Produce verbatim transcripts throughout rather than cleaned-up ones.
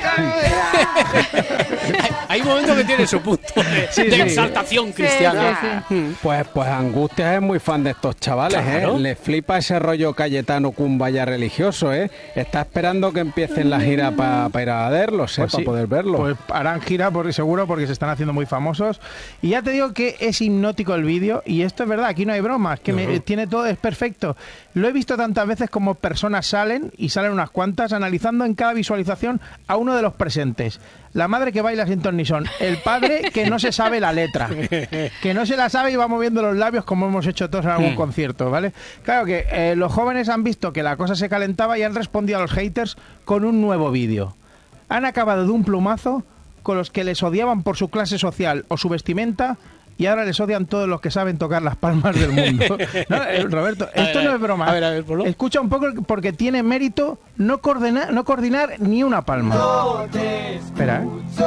Hay momentos que tiene su punto de, sí, de sí. exaltación cristiana. Sí, sí, sí. Pues, pues Angustias es muy fan de estos chavales, Claro. ¿eh? Les flipa ese rollo Cayetano Cumbaya religioso, ¿eh? Está esperando que empiecen la gira para pa ir a verlos, ¿eh? Pues para sí, poder verlo. Pues harán gira por, seguro porque se están haciendo muy famosos. Y ya te digo que es hipnótico el vídeo y esto es verdad, aquí no hay bromas, que me, No. tiene todo, es perfecto. Lo he visto tantas veces como personas salen y salen unas cuantas analizando en cada visualización a uno de los presentes. La madre que baila sin ton ni son, el padre que no se sabe la letra, que no se la sabe y va moviendo los labios como hemos hecho todos en algún Hmm. concierto, ¿vale? Claro que eh, los jóvenes han visto que la cosa se calentaba y han respondido a los haters con un nuevo vídeo. Han acabado de un plumazo con los que les odiaban por su clase social o su vestimenta y ahora les odian todos los que saben tocar las palmas del mundo. No, eh, Roberto, A esto ver, no es broma. a ver, a ver, ponlo. Escucha un poco porque tiene mérito no coordinar, no coordinar ni una palma. Espera, ¿eh?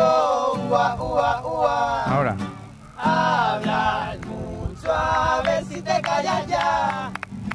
Ahora. Hablas mucho, a ver si te callas ya.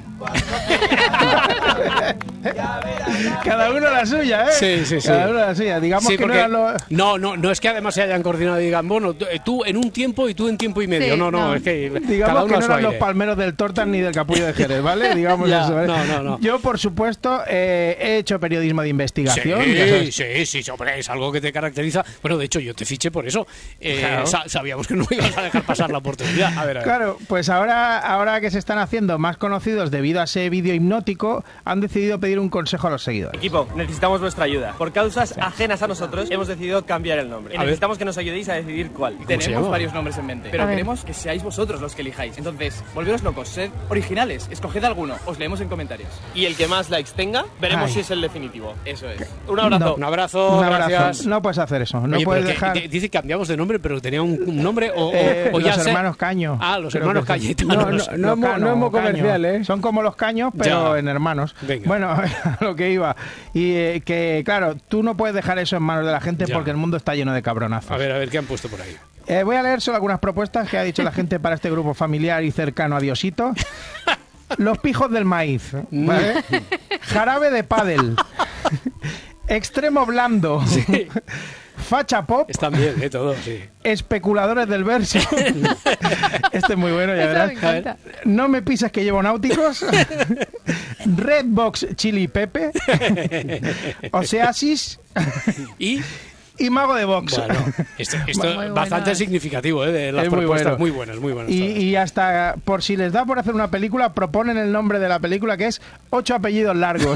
Cada uno la suya, ¿eh? Sí, sí, sí. Cada uno la suya. Digamos Sí, que no porque eran los... no, no, no es que además se hayan coordinado y digan, bueno, tú- tú en un tiempo y tú en tiempo y medio. Sí, no, no, no. es que cada Digamos uno que a no su eran los aire. palmeros del Tortas ni del Capullo de Jerez, ¿vale? Digamos Ya, eso, ¿vale? no, no, no. Yo, por supuesto, eh, he hecho periodismo de investigación. ya Sí, sabes. sí, sí, hombre, es algo que te caracteriza. Bueno, de hecho, yo te fiché por eso. Eh, Claro. sa- sabíamos que no ibas a dejar pasar la oportunidad. A ver, a ver. Claro, pues ahora, ahora que se están haciendo más conocidos debido a ese vídeo hipnótico, han decidido pedir un consejo a los seguidores. Equipo, necesitamos vuestra ayuda. Por causas ajenas a nosotros, hemos decidido cambiar el nombre. Y A ver. necesitamos que nos ayudéis a decidir cuál. se Tenemos llama? varios nombres en mente, A pero ver. queremos que seáis vosotros los que elijáis. Entonces, volveros locos, sed originales, escoged alguno, os leemos en comentarios. Y el que más likes tenga, veremos Ay. si es el definitivo. Eso es. Un abrazo. No. Un abrazo, Un abrazo. gracias. No puedes hacer eso. No Oye, puedes pero que- dejar... que dice que cambiamos de nombre, pero tenía un, un nombre o, o- Eh, o ya los sé- hermanos Caño. Ah, los Creo hermanos que sí. Cayetanos. No, no, Los hemos- Cano, no hemos Caño. comercial, ¿eh? Son como los caños, pero Ya. en hermanos. Venga. Bueno, a lo que iba. Y eh, que, claro, tú no puedes dejar eso en manos de la gente Ya. porque el mundo está lleno de cabronazos. A ver, a ver, ¿qué han puesto por ahí? Eh, voy a leer solo algunas propuestas que ha dicho la gente para este grupo familiar y cercano a Diosito. Los pijos del maíz, ¿vale? Jarabe de pádel. Extremo blando. Facha pop. Están bien, ¿eh? Todo, sí. Especuladores del verso. Este es muy bueno, ya Eso verás. me encanta. No me pises que llevo náuticos. Redbox Chili Pepe. Oseasis. Y, Y Mago de Box. bueno, esto, esto Muy es buenas. bastante significativo, ¿eh? De las Es muy propuestas. bueno. Muy buenas, muy buenas. Y, todas. y hasta por si les da por hacer una película, proponen el nombre de la película que es Ocho apellidos largos.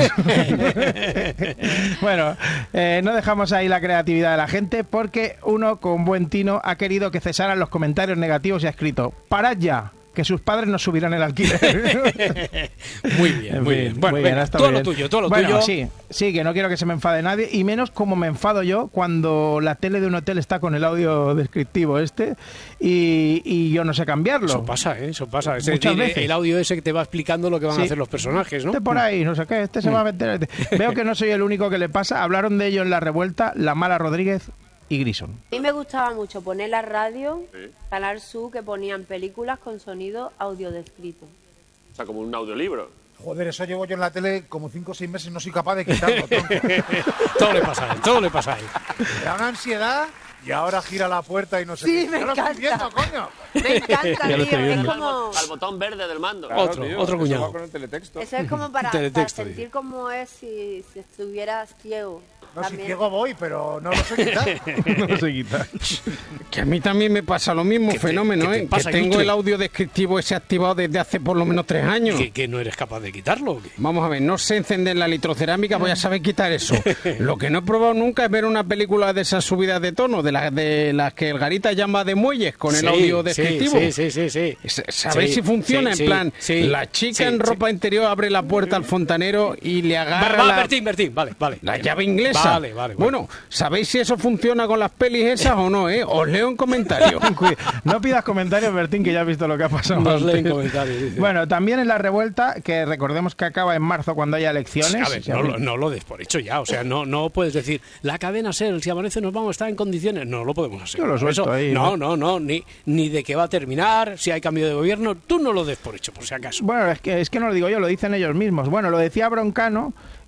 Bueno, eh, no dejamos ahí la creatividad de la gente porque uno con buen tino ha querido que cesaran los comentarios negativos y ha escrito: parad ya, que sus padres nos subirán el alquiler. Muy bien, En muy fin, bien. Bueno, muy bien, venga, está todo muy lo bien. tuyo, todo lo bueno, tuyo. sí, sí, que no quiero que se me enfade nadie, y menos como me enfado yo cuando la tele de un hotel está con el audio descriptivo este y, y yo no sé cambiarlo. Eso pasa, ¿eh? Eso pasa. Es Muchas decir, veces. el audio ese que te va explicando lo que van Sí. a hacer los personajes, ¿no? Este por ahí, no sé qué, este se va a meter. Veo que no soy el único que le pasa. Hablaron de ello en La Revuelta, La Mala Rodríguez y Grison. A mí me gustaba mucho poner la radio, Canal Sur, que ponían películas con sonido audiodescrito. O sea, como un audiolibro. Joder, eso llevo yo en la tele como cinco o seis meses y no soy capaz de quitarlo, tronco. Todo le pasa a él, todo le pasa a él. Me da una ansiedad y ahora gira la puerta y no sé Sí, qué. me Ya lo estoy encanta. viendo, coño. Me encanta, Ya lo estoy tío. Es viendo. como, Al botón verde del mando. Otro, otro cuñado. eso es como para, para Teletexto, sentir cómo es si, si estuvieras ciego. No, si También. ciego voy, pero no lo sé quitar. No se quita. Que a mí también me pasa lo mismo, ¿Qué te- fenómeno, qué te ¿eh? pasa, que tengo Ilustre? el audio descriptivo ese activado desde hace por lo menos tres años. ¿Que, que no eres capaz de quitarlo? ¿o qué? Vamos a ver, no sé encender la litrocerámica, voy a saber quitar eso. Lo que no he probado nunca es ver una película de esas subidas de tono, de las de las que el Garita llama de muelles, con el Sí, audio sí, descriptivo. Sí, sí, sí, sí. S- ¿Sabéis Sí, si funciona? sí, en plan, sí, sí, la chica sí, en ropa sí. interior abre la puerta al fontanero y le Va, agarra va, la, Bertín, Bertín, vale, vale. la llave inglesa. Vale, vale, vale. Bueno, ¿sabéis si eso funciona con las pelis esas o no, eh? Os leo en comentarios. Cuida- No pidas comentarios, Bertín, que ya has visto lo que ha pasado. Nos leen antes. comentarios, dice. Bueno, también en La Revuelta, que recordemos que acaba en marzo cuando haya elecciones. A ver, Si no, a mí- lo- no lo des por hecho ya, o sea, no, no puedes decir, la cadena SER, si amanece nos vamos a estar en condiciones, no lo podemos hacer. Yo lo suelto Eso, ahí, No, ¿no? no, no, ni, ni de que va a terminar, si hay cambio de gobierno, tú no lo des por hecho, por si acaso. Bueno, es que, es que no lo digo yo, lo dicen ellos mismos. Bueno, lo decía Broncano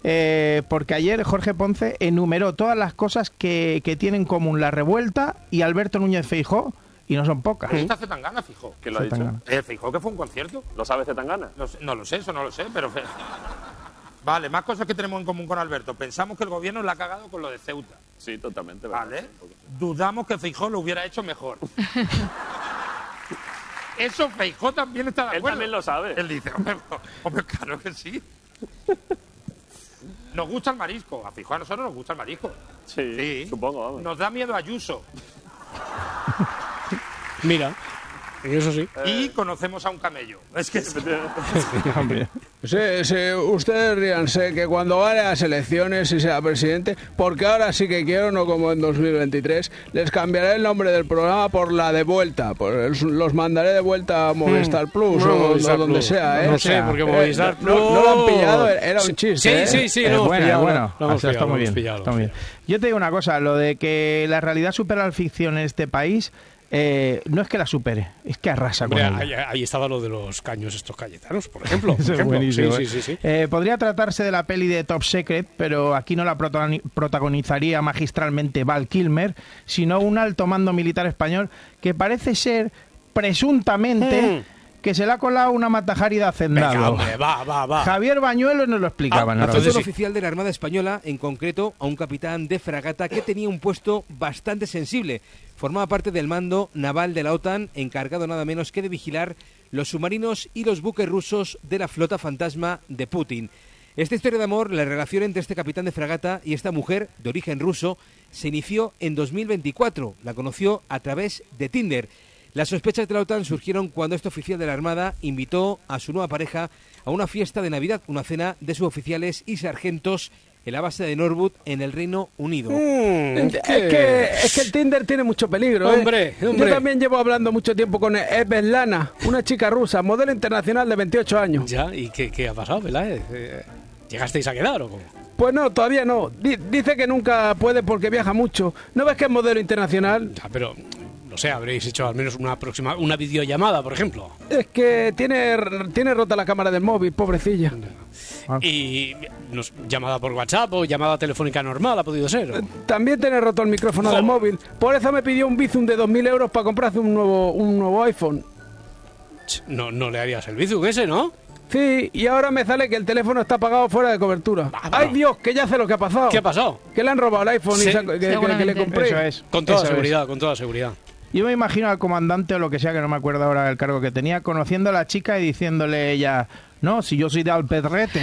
eh, porque ayer Jorge Ponce enumeró todas las cosas que, que tienen en común la revuelta y Alberto Núñez Feijóo, y no son pocas. ¿Qué está Zetangana, Feijóo? ¿Quién lo ha dicho? Zetangana. ¿El Feijóo que fue un concierto? ¿Lo sabe Zetangana? No, sé- no lo sé, eso no lo sé, pero... Vale, más cosas que tenemos en común con Alberto. Pensamos que el gobierno la ha cagado con lo de Ceuta. Sí, totalmente. Vale. Dudamos que Feijóo lo hubiera hecho mejor. Eso Feijóo también está de Él acuerdo. también lo sabe. Él dice, hombre, hombre, claro que sí. Nos gusta el marisco. A Feijóo a nosotros nos gusta el marisco. Sí, supongo, vamos. Nos da miedo Ayuso. Mira, y eso sí. Y conocemos a un camello. Es que... Sí, sí, ustedes ríanse que cuando gane las elecciones y sea presidente, porque ahora sí que quiero, no como en dos mil veintitrés, les cambiaré el nombre del programa por La de Vuelta. Pues los mandaré de vuelta a Movistar Plus No, o, Movistar o donde Plus. sea, ¿eh? No sé, porque Eh, Movistar no, no, no lo han Plus- pillado, era un chiste. Sí, ¿eh? sí, sí, Es lo hemos buena, pillado, bueno, lo hemos o sea, está pillado, muy lo bien, hemos pillado, está lo muy hemos bien. Yo te digo una cosa, lo de que la realidad supera la ficción en este país, eh, no es que la supere, es que arrasa con Hombre, ella. ahí, ahí estaba lo de los caños estos cayetanos, por ejemplo. Por Eso es ejemplo. buenísimo, Sí, ¿eh? sí, sí, sí. Eh, podría tratarse de la peli de Top Secret, pero aquí no la protagoni- protagonizaría magistralmente Val Kilmer, sino un alto mando militar español que parece ser, presuntamente, que se le ha colado una Matajari de hacendado. Venga, hombre, va, va, va. Javier Bañuelos nos lo explicaba. Ah, en la entonces radio. sí. Oficial de la Armada Española, en concreto a un capitán de fragata que tenía un puesto bastante sensible. Formaba parte del mando naval de la OTAN, encargado nada menos que de vigilar los submarinos y los buques rusos de la flota fantasma de Putin. Esta historia de amor, la relación entre este capitán de fragata y esta mujer de origen ruso, se inició en dos mil veinticuatro. La conoció a través de Tinder. Las sospechas de la OTAN surgieron cuando este oficial de la Armada invitó a su nueva pareja a una fiesta de Navidad, una cena de suboficiales y sargentos en la base de Norwood, en el Reino Unido. Mm, es, que, es que el Tinder tiene mucho peligro, ¿eh? Hombre, hombre. Yo también llevo hablando mucho tiempo con Svetlana, una chica rusa, modelo internacional de veintiocho años. Ya, ¿y qué, qué ha pasado, Peláez? Eh, ¿Llegasteis a quedar o cómo? Pues no, todavía no. Di- dice que nunca puede porque viaja mucho. ¿No ves que es modelo internacional? Ya, pero, no sé, habréis hecho al menos una próxima, una videollamada, por ejemplo. Es que tiene, tiene rota la cámara del móvil, pobrecilla. Y nos, llamada por WhatsApp o llamada telefónica normal ha podido ser. ¿o? También tiene roto el micrófono del móvil. Por eso me pidió un Bizum de dos mil euros para comprarse un nuevo, un nuevo iPhone. No, no le harías el Bizum ese, ¿no? Sí, y ahora me sale que el teléfono está apagado fuera de cobertura. ¡Ay, Dios! Que ya sé lo que ha pasado. ¿Qué ha pasado? Que le han robado el iPhone Sí, y se ha- que, que- que le compré. Eso es. Con toda Eso es. seguridad, con toda seguridad. Yo me imagino al comandante o lo que sea, que no me acuerdo ahora del cargo que tenía, conociendo a la chica y diciéndole ella, no, si yo soy de Alpedrete,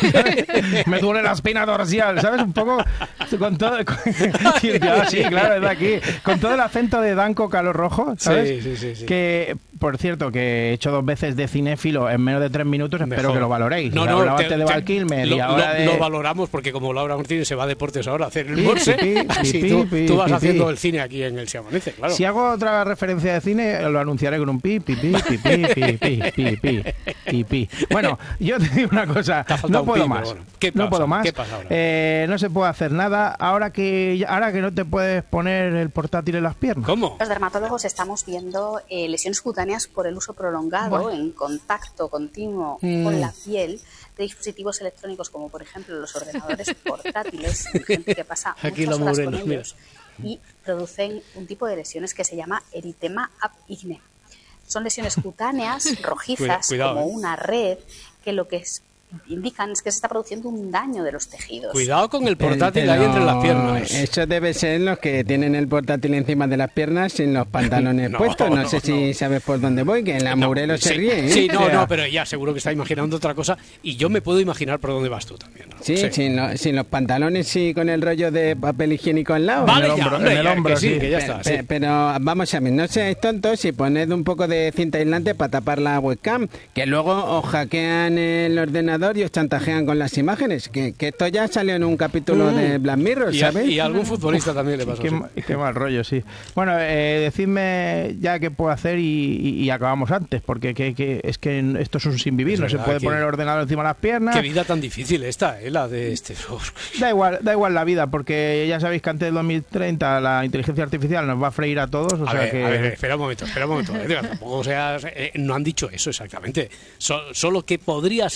me duele la espina dorsal, ¿sabes? Un poco con todo... con- Ya, sí, claro, es de aquí. Con todo el acento de Danco Calo Rojo, ¿sabes? Sí, sí, sí, sí. Que, por cierto, que he hecho dos veces de cinéfilo en menos de tres minutos, espero Mejor. que lo valoréis. No, O sea, no, hablabaste te- de te- Val Kilmer lo, y ahora lo- de... lo valoramos porque como Laura Martínez se va a deportes ahora a hacer el Pi, morse, pi, pi, así pi, tú, pi, tú vas pi, haciendo pi. el cine aquí en el Se Amanece, claro. Si hago otra referencia de cine, lo anunciaré con un pi, pi, pi, pi, pi, pi, pi, pi, pi, pi, pi. Bueno, yo te digo una cosa, Te ha faltado no un puedo pi, más. pero bueno. ¿Qué No pasa? puedo más. ¿Qué pasa ahora? Eh, no se puede hacer nada ahora que ahora que no te puedes poner el portátil en las piernas. ¿Cómo? Los dermatólogos estamos viendo eh, lesiones cutáneas por el uso prolongado Bueno. en contacto continuo Mm. con la piel de dispositivos electrónicos como por ejemplo los ordenadores portátiles, hay gente que pasa Aquí muchas la horas con morena, mira. ellos y producen un tipo de lesiones que se llama eritema ab igne. Son lesiones cutáneas rojizas Cuida- cuidado, como eh. una red que lo que es- indican es que se está produciendo un daño de los tejidos. Cuidado con el portátil Pero ahí entre las piernas. Eso debe ser los que tienen el portátil encima de las piernas sin los pantalones No, puestos. No, no, sé si sabes por dónde voy, que la No, Mourelo se sí, ríe. ¿eh? Sí, no, O sea, no, pero ella seguro que está imaginando otra cosa y yo me puedo imaginar por dónde vas tú también. ¿no? Sí, Sin, lo- sin los pantalones y con el rollo de papel higiénico al lado. Vale, En el ya, hombro, hombre, en el ya, hombro, que sí, sí. que ya Pe- está, pe- sí. Pero vamos a ver, no seáis tontos y poned un poco de cinta aislante para tapar la webcam, que luego os hackean el ordenador y os chantajean con las imágenes. Que, que esto ya salió en un capítulo Mm. de Black Mirror, Y, a, ¿sabes? y a algún futbolista también le pasó. Qué, así. ma- qué mal rollo, sí. Bueno, eh, decidme ya qué puedo hacer y, y- y acabamos antes, porque que, que- es que esto es un sin vivir, Es no se verdad puede que- poner el ordenador encima de las piernas. Qué vida tan difícil esta, ¿eh? La de este. Da igual, da igual la vida, porque ya sabéis que antes del dos mil treinta la inteligencia artificial nos va a freír a todos, o A sea ver, que... a ver, espera un momento, espera un momento. eh, diga, tampoco seas, eh, no han dicho eso exactamente. So- solo que podría ser un problema.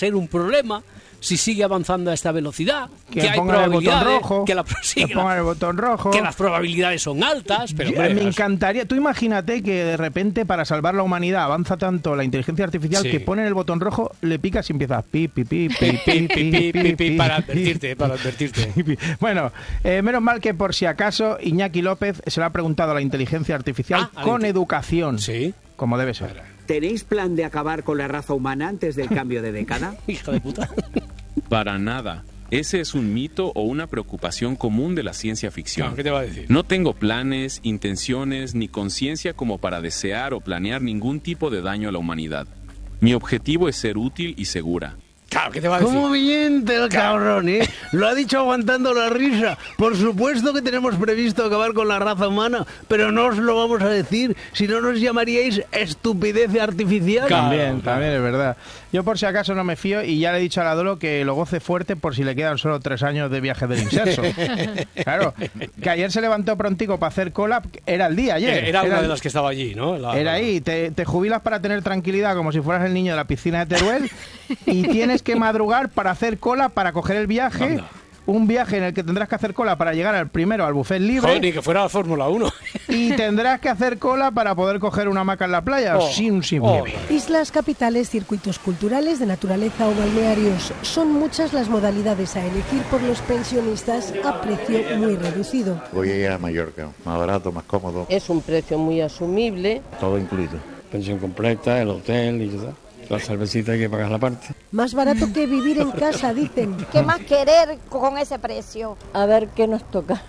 problema si sigue avanzando a esta velocidad, que, que hay pongan el botón probabilidades, rojo, que, la, sí, que pongan el botón rojo, que las probabilidades son altas, pero Yo, hombre, me encantaría, tú imagínate que de repente para salvar la humanidad avanza tanto la inteligencia artificial Sí. que ponen el botón rojo, le picas y empieza pi pi pi pi pi, pi pi, pi, pi, pi para advertirte, para advertirte. Bueno, eh, menos mal que por si acaso Iñaki López se le ha preguntado a la inteligencia artificial Ah, con al- educación, Sí. como debe ser. ¿Tenéis plan de acabar con la raza humana antes del cambio de década? Hija de puta. Para nada. Ese es un mito o una preocupación común de la ciencia ficción. Claro, ¿qué te va a decir? No tengo planes, intenciones ni conciencia como para desear o planear ningún tipo de daño a la humanidad. Mi objetivo es ser útil y segura. Claro, ¿qué te va a decir? ¿Cómo miente el cabrón, eh? Lo ha dicho aguantando la risa. Por supuesto que tenemos previsto acabar con la raza humana, pero no os lo vamos a decir, si no nos llamaríais estupidez artificial. También, también es verdad. Yo por si acaso no me fío y ya le he dicho a la Dolo que lo goce fuerte por si le quedan solo tres años de viaje del inserso. Claro, que ayer se levantó prontico para hacer cola, era el día ayer. Era una el- de las que estaba allí, ¿no? La- Era ahí, te, te jubilas para tener tranquilidad como si fueras el niño de la piscina de Teruel y tienes que madrugar para hacer cola para coger el viaje. Anda. Un viaje en el que tendrás que hacer cola para llegar al primero al buffet libre. Joder, ni que fuera la Fórmula uno. Y tendrás que hacer cola para poder coger una hamaca en la playa. Oh, Sí, un sí, oh. Islas capitales, circuitos culturales de naturaleza o balnearios. Son muchas las modalidades a elegir por los pensionistas a precio muy reducido. Voy a ir a Mallorca, más barato, más cómodo. Es un precio muy asumible. Todo incluido. Pensión completa, el hotel y ya. La cervecita hay que pagar la parte. Más barato que vivir en casa, dicen. ¿Qué más querer con ese precio? A ver qué nos toca.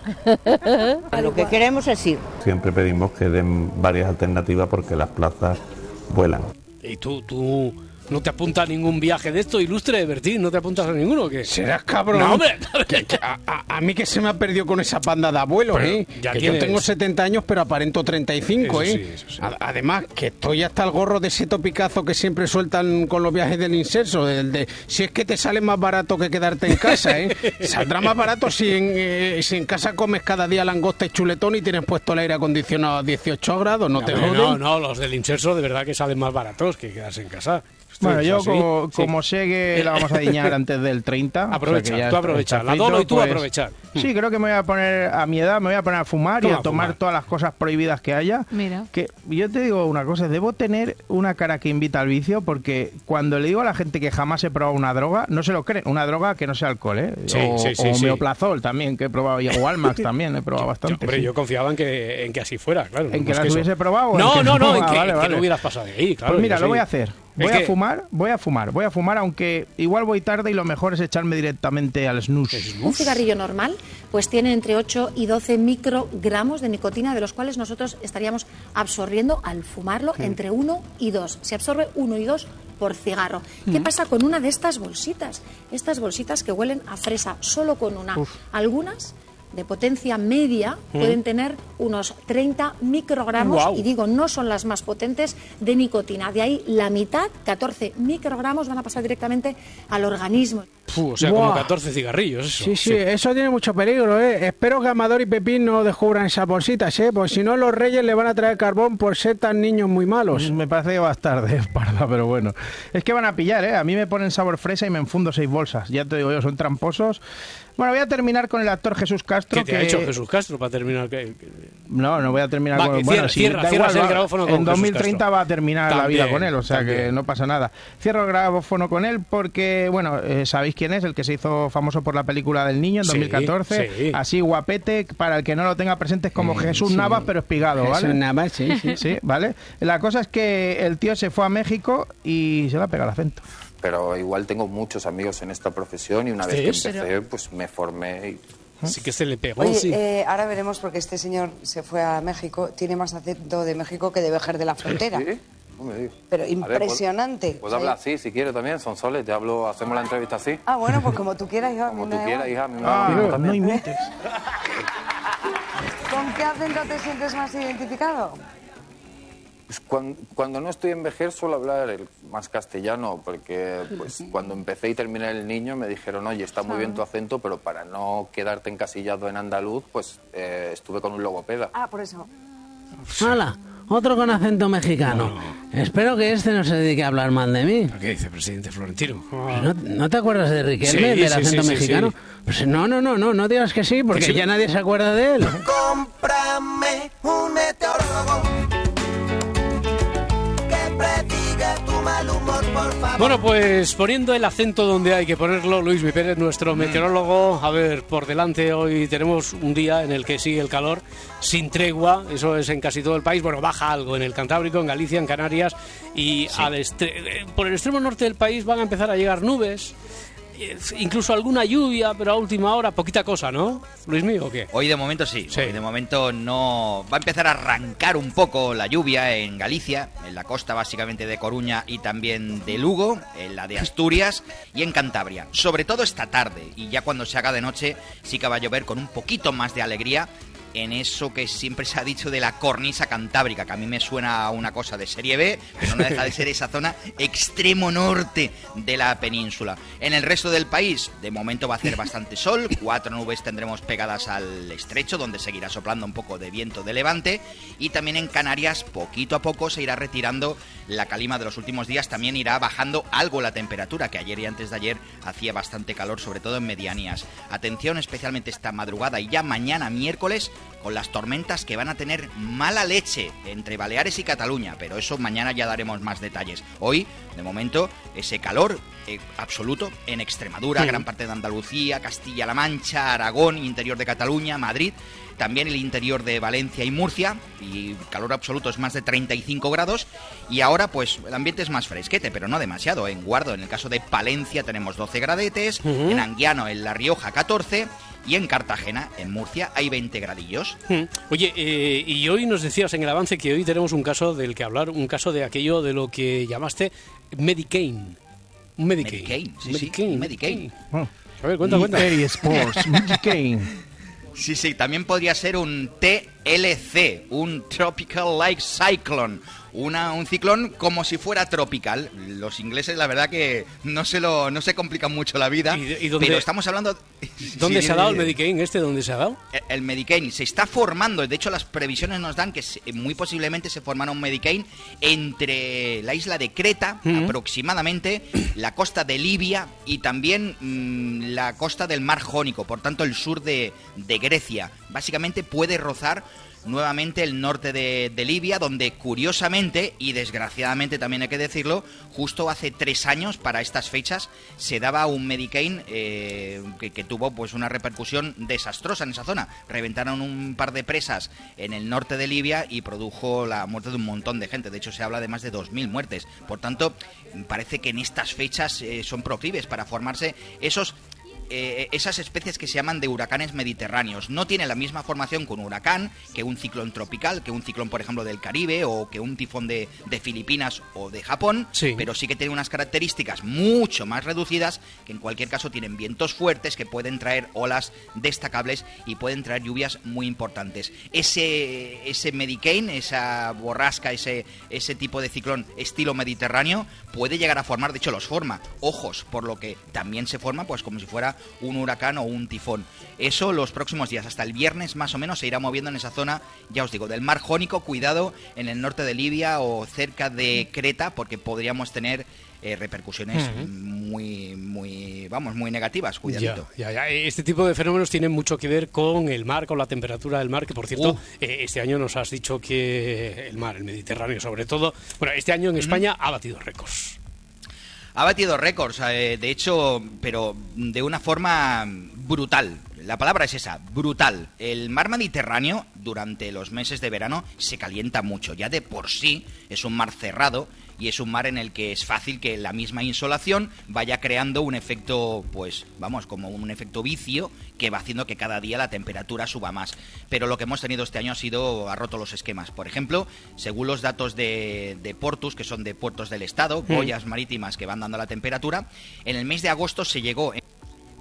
A lo que queremos es ir. Siempre pedimos que den varias alternativas porque las plazas vuelan. Y tú, tú no te apuntas a ningún viaje de esto, ilustre, Bertín, ¿no te apuntas a ninguno o qué? Serás cabrón. No, hombre. Que- que a, a- a mí que se me ha perdido con esa banda de abuelos, Pero ¿eh? ya Que tienes- yo tengo setenta años, pero aparento treinta y cinco, Eso ¿eh? sí, eso sí. A- Además, que estoy hasta el gorro de ese topicazo que siempre sueltan con los viajes del inserso, del de si es que te sale más barato que quedarte en casa, ¿eh? Saldrá más barato si en, eh, si en casa comes cada día langosta y chuletón y tienes puesto el aire acondicionado a dieciocho grados, no, No, te hombre, joden. no, no, los del inserso de verdad que salen más baratos que quedarse en casa. Esto Bueno, es yo así. como, Sí. como sé que la vamos a diñar antes del treinta... Aprovecha, o sea que ya tú está- aprovecha. está La frito, Dolo y tú pues, aprovechar. Sí, creo que me voy a poner, a mi edad, me voy a poner a fumar y Toma, a tomar fumar. todas las cosas prohibidas que haya. Mira. Que yo te digo una cosa, debo tener una cara que invita al vicio porque cuando le digo a la gente que jamás he probado una droga, no se lo creen. Una droga que no sea alcohol, ¿eh? Sí, o sí, sí, o sí. Meoplazol también, que he probado. Y o Almax también, he probado bastante. Hombre, sí. yo confiaba en que, en que así fuera, claro. ¿En no que más las eso. hubiese probado? o en No, que no, no, en Ah, que, vale, que vale. no hubieras pasado de ahí, claro. Pues mira, yo lo sí. voy a hacer. Es Voy a que- fumar, voy a fumar, voy a fumar, aunque igual voy tarde y lo mejor es echarme directamente al snus. Un cigarrillo normal pues tiene entre ocho y doce microgramos de nicotina, de los cuales nosotros estaríamos absorbiendo al fumarlo entre uno y dos. Se absorbe uno y dos por cigarro. ¿Qué Mm. pasa con una de estas bolsitas? Estas bolsitas que huelen a fresa, solo con una. Uf. Algunas de potencia media Mm. pueden tener unos treinta microgramos, Guau. y digo, no son las más potentes, de nicotina. De ahí la mitad, catorce microgramos, van a pasar directamente al organismo. Puh, o sea, Buah. como catorce cigarrillos, eso. Sí, sí, eso tiene mucho peligro, ¿eh? Espero que Amador y Pepín no descubran esas bolsitas, ¿eh? Pues si no, los reyes le van a traer carbón por ser tan niños muy malos. Me parece que va a estar de parda, pero bueno. Es que van a pillar, ¿eh? A mí me ponen sabor fresa y me enfundo seis bolsas. Ya te digo yo, son tramposos. Bueno, voy a terminar con el actor Jesús Castro. ¿Qué te ha que- hecho Jesús Castro para terminar? ¿Qué- qué- No, no voy a terminar Va, con... que Bueno, cierra- sí, cierra- da cierras igual, el va- grabófono con en Jesús dos mil treinta Castro. va a terminar la vida También, con él, o sea que también. no pasa nada. Cierro el grabófono con él porque, bueno, eh, sabéis quién es, el que se hizo famoso por la película del niño en Sí, dos mil catorce. sí. Así guapete, para el que no lo tenga presente es como Mm, Jesús sí. Navas, pero espigado, ¿vale? Jesús Navas, sí, sí. Sí, ¿vale? La cosa es que el tío se fue a México y se le ha pegado el acento. Pero igual tengo muchos amigos en esta profesión y una vez ¿Sí? que empecé, Pero- pues me formé y... Sí que se le pegó, Oye, sí. eh, ahora veremos porque este señor se fue a México, tiene más acento de México que de Vejer de la Frontera. ¿Sí? No me digas. Pero A ver, ¿puedo- impresionante. Puedo hablar así si quieres también, Sonsoles, te hablo, hacemos la entrevista así. Ah, bueno, pues como tú quieras, hija. a mí Como me tú da quieras, igual. hija, a mí me Ah, da lo mismo no también. imites. ¿Con qué acento te sientes más identificado? Pues cuando, cuando no estoy en Vejer suelo hablar el más castellano, porque pues cuando empecé y terminé el niño me dijeron, oye, está muy bien tu acento, pero para no quedarte encasillado en andaluz, pues eh, estuve con un logopeda. Ah, por eso. ¡Hala! otro con acento mexicano. No. Espero que este no se dedique a hablar mal de mí. ¿Qué dice, presidente Florentino? ¿No, ¿no te acuerdas de Riquelme, sí, del sí, acento sí, mexicano? Sí, sí. Pues no, no, no, no, no digas que sí, porque que sí. ya nadie se acuerda de él. Cómprame un meteorólogo que prediga tu mal humor, por favor. Bueno, pues poniendo el acento donde hay que ponerlo, Luis Mi Pérez, nuestro meteorólogo. A ver, por delante hoy tenemos un día en el que sigue el calor sin tregua, eso es en casi todo el país. Bueno, baja algo en el Cantábrico, en Galicia, en Canarias y sí. al estre- por el extremo norte del país van a empezar a llegar nubes. Incluso alguna lluvia, pero a última hora, poquita cosa, ¿no? Luis mío, ¿o qué? Hoy de momento sí. sí, hoy de momento no... Va a empezar a arrancar un poco la lluvia en Galicia, en la costa básicamente de Coruña y también de Lugo, en la de Asturias y en Cantabria. Sobre todo esta tarde, y ya cuando se haga de noche sí que va a llover con un poquito más de alegría en eso que siempre se ha dicho de la cornisa cantábrica, que a mí me suena a una cosa de serie B, pero no deja de ser esa zona extremo norte de la península. En el resto del país, de momento va a hacer bastante sol, cuatro nubes tendremos pegadas al estrecho, donde seguirá soplando un poco de viento de levante, y también en Canarias, poquito a poco, se irá retirando la calima de los últimos días, también irá bajando algo la temperatura, que ayer y antes de ayer hacía bastante calor, sobre todo en medianías. Atención especialmente esta madrugada y ya mañana miércoles, con las tormentas que van a tener mala leche entre Baleares y Cataluña, pero eso mañana ya daremos más detalles. Hoy, de momento, ese calor eh, absoluto en Extremadura, sí. gran parte de Andalucía, Castilla-La Mancha, Aragón, interior de Cataluña, Madrid, también el interior de Valencia y Murcia, y calor absoluto es más de treinta y cinco grados, y ahora pues el ambiente es más fresquete, pero no demasiado. En Guardo, en el caso de Palencia, tenemos doce gradetes, uh-huh. en Anguiano, en La Rioja, catorce, y en Cartagena, en Murcia, hay veinte gradillos. Hmm. Oye, eh, y hoy nos decías en el avance que hoy tenemos un caso del que hablar, un caso de aquello de lo que llamaste Medicaine. Un Medicaine. Medicaine, sí, Medicaine. sí, Medicaine. Oh. A ver, cuenta, cuenta. Sports, Medicaine. Sí, sí, también podría ser un T L C, un Tropical Like Cyclone. Una, un ciclón como si fuera tropical. Los ingleses, la verdad que no se lo no se complican mucho la vida. ¿Y, y dónde, pero estamos hablando... ¿Dónde sí, se ha dado el Medicaine este? ¿Dónde se ha dado? El, el Medicaine se está formando. De hecho, las previsiones nos dan que se, muy posiblemente se formará un Medicaine entre la isla de Creta, uh-huh. aproximadamente, la costa de Libia y también mmm, la costa del Mar Jónico. Por tanto, el sur de, de Grecia. Básicamente puede rozar nuevamente el norte de, de Libia, donde curiosamente y desgraciadamente también hay que decirlo, justo hace tres años para estas fechas se daba un Medicaine eh, que, que tuvo pues una repercusión desastrosa en esa zona. Reventaron un par de presas en el norte de Libia y produjo la muerte de un montón de gente. De hecho, se habla de más de dos mil muertes. Por tanto, parece que en estas fechas eh, son proclives para formarse esos... Eh, esas especies que se llaman de huracanes mediterráneos. No tiene la misma formación que un huracán, que un ciclón tropical, que un ciclón, por ejemplo, del Caribe o que un tifón de, de Filipinas o de Japón, sí. pero sí que tiene unas características mucho más reducidas, que en cualquier caso tienen vientos fuertes que pueden traer olas destacables y pueden traer lluvias muy importantes. Ese, ese Medicaine, esa borrasca, ese, ese tipo de ciclón estilo mediterráneo puede llegar a formar, de hecho los forma, ojos, por lo que también se forma pues como si fuera un huracán o un tifón. Eso los próximos días, hasta el viernes más o menos, se irá moviendo en esa zona, ya os digo, del Mar Jónico. Cuidado en el norte de Libia o cerca de Creta, porque podríamos tener eh, repercusiones uh-huh. muy, muy, vamos, muy negativas. Cuidadito. Ya, ya, ya. Este tipo de fenómenos tienen mucho que ver con el mar, con la temperatura del mar, que por cierto, uh. eh, este año nos has dicho que el mar, el Mediterráneo sobre todo, bueno, este año en España uh-huh. ha batido récords. Ha batido récords, eh, de hecho, pero de una forma brutal. La palabra es esa, brutal. El mar Mediterráneo durante los meses de verano se calienta mucho. Ya de por sí es un mar cerrado y es un mar en el que es fácil que la misma insolación vaya creando un efecto, pues vamos, como un efecto vicio que va haciendo que cada día la temperatura suba más. Pero lo que hemos tenido este año ha sido, ha roto los esquemas. Por ejemplo, según los datos de, de Portus, que son de puertos del Estado, mm. boyas marítimas que van dando la temperatura, en el mes de agosto se llegó... En...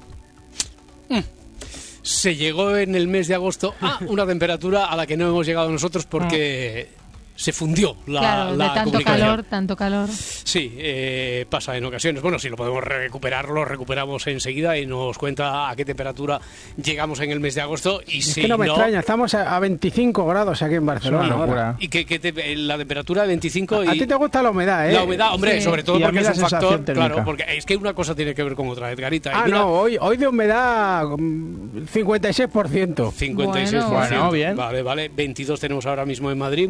Mm. Se llegó en el mes de agosto a una temperatura a la que no hemos llegado nosotros porque... se fundió la, claro, la de tanto comunicación. calor, tanto calor. Sí, eh, pasa en ocasiones. Bueno, si lo podemos recuperar, lo recuperamos enseguida y nos cuenta a qué temperatura llegamos en el mes de agosto. Y es si que no me no, extraña, estamos a, a veinticinco grados aquí en Barcelona. ahora. Y que, que te- la temperatura de veinticinco y... A ti te gusta la humedad, ¿eh? La humedad, hombre, Sí. sobre todo Y a porque mí es la un sensación factor, térmica. claro, porque es que una cosa tiene que ver con otra, Edgarita. Y Ah, mira, no, hoy, hoy de humedad mm, cincuenta y seis por ciento. cincuenta y seis por ciento. Bueno, bien. Vale, vale. veintidós tenemos ahora mismo en Madrid.